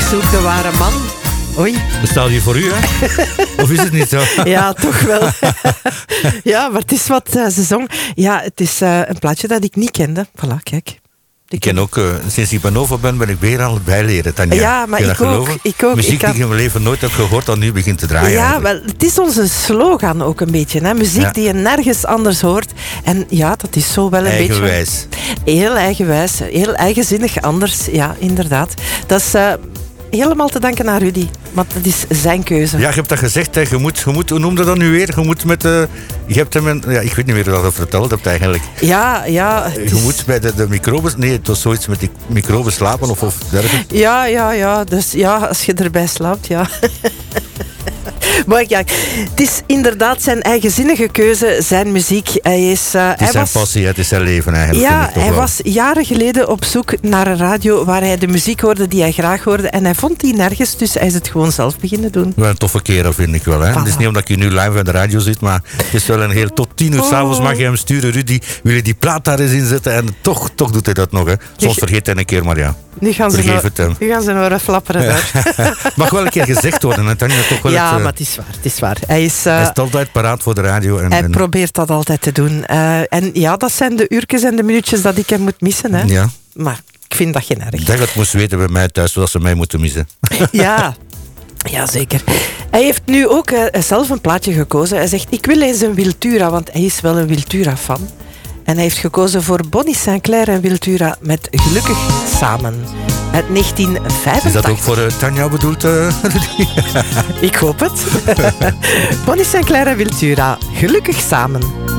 Zoek de ware man. Oei. Dat staat hier voor u, hè? Of is het niet zo? Ja, toch wel. Ja, maar het is wat ze zong. Ja, het is een plaatje dat ik niet kende. Voilà, kijk. Ik ken ook, sinds ik Banova ben ik weer aan het bijleren, Tanja. Ja, maar ik ook. Muziek die ik in mijn leven nooit heb gehoord, dat nu begint te draaien. Ja, wel, het is onze slogan ook een beetje. Hè? Muziek die je nergens anders hoort. En ja, dat is zo wel een eigenwijs. Beetje... Heel eigenwijs. Heel eigenzinnig anders. Ja, inderdaad. Dat is... helemaal te danken aan Rudy, want dat is zijn keuze. Ja, je hebt dat gezegd, hè. Je moet, hoe noemde dat nu weer? Je moet met je hebt hem ik weet niet meer wat je verteld hebt eigenlijk. Ja. Je moet bij de microbes, nee, het was zoiets met die microbes slapen of dergelijke. Ja, dus ja, als je erbij slaapt, ja. Maar ja, het is inderdaad zijn eigenzinnige keuze, zijn muziek. Het is zijn passie, het is zijn leven eigenlijk. Ja, hij was jaren geleden op zoek naar een radio waar hij de muziek hoorde die hij graag hoorde. En hij vond die nergens, dus hij is het gewoon zelf beginnen doen. Wel een toffe kerel, vind ik wel. Hè? Het is niet omdat je nu live aan de radio zit, maar het is wel een heel... Tot 10 uur s'avonds mag je hem sturen. Rudy, wil je die plaat daar eens inzetten? En toch doet hij dat nog. Hè? Soms vergeet hij een keer, maar ja. Nu gaan ze nog flapperen daar. Mag wel een keer gezegd worden. Hè? Toch wel maar het is waar. Hij is altijd paraat voor de radio. Hij probeert dat altijd te doen. En ja, dat zijn de uurtjes en de minuutjes dat ik hem moet missen. Hè? Ja. Maar ik vind dat geen erg. Ik dacht dat moest weten bij mij thuis, zodat ze mij moeten missen. Ja, zeker. Hij heeft nu ook zelf een plaatje gekozen. Hij zegt, ik wil eens een Wiltura, want hij is wel een Wiltura-fan. En hij heeft gekozen voor Bonnie Sinclair en Wiltura met Gelukkig Samen. Uit 1985. Is dat ook voor Tanja bedoeld? Ik hoop het. Bonnie Sinclair en Wiltura, Gelukkig Samen.